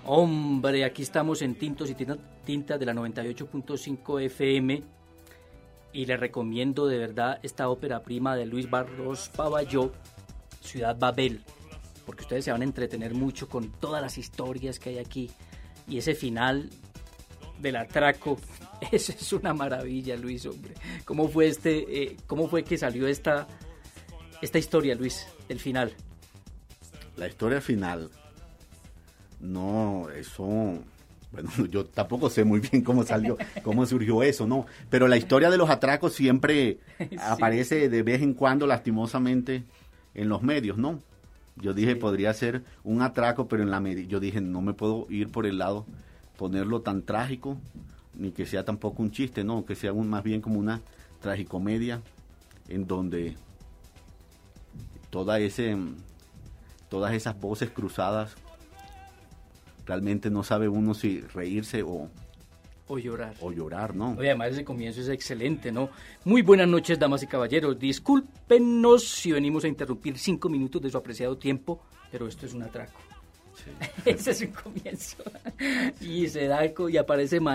Hombre, aquí estamos en Tintos y Tintas de la 98.5 FM y les recomiendo de verdad esta ópera prima de Luis Barros Pavalló, Ciudad Babel, porque ustedes se van a entretener mucho con todas las historias que hay aquí y ese final del atraco, eso es una maravilla, Luis, hombre. ¿Cómo fue que salió esta historia, Luis, del final? La historia final, no, eso, bueno, yo tampoco sé muy bien cómo surgió eso, ¿no? Pero la historia de los atracos siempre sí aparece de vez en cuando, lastimosamente, en los medios, ¿no? Yo dije, sí, podría ser un atraco, pero yo dije, no me puedo ir por el lado, ponerlo tan trágico, ni que sea tampoco un chiste, ¿no? Que sea más bien como una tragicomedia, en donde todas esas voces cruzadas, realmente no sabe uno si reírse o llorar. O llorar, ¿no? Oye, además ese comienzo es excelente, ¿no? Muy buenas noches, damas y caballeros. Discúlpenos si venimos a interrumpir 5 minutos de su apreciado tiempo, pero esto es un atraco. Sí. Ese es un comienzo. Y se da y aparece